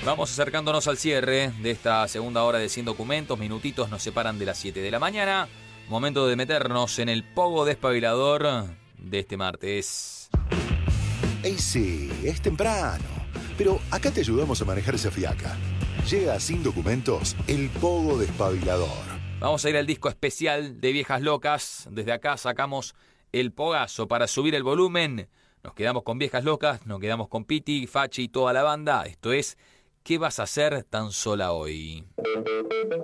Vamos acercándonos al cierre de esta segunda hora de 100 documentos. Minutitos nos separan de las 7 de la mañana. Momento de meternos en el pogo despabilador de este martes. ¡Ey, sí! Es temprano. Pero acá te ayudamos a manejar esa fiaca. Llega Sin Documentos, el pogo despabilador. Vamos a ir al disco especial de Viejas Locas. Desde acá sacamos el pogazo para subir el volumen. Nos quedamos con Viejas Locas, nos quedamos con Piti, Fachi y toda la banda. Esto es ¿Qué vas a hacer tan sola hoy?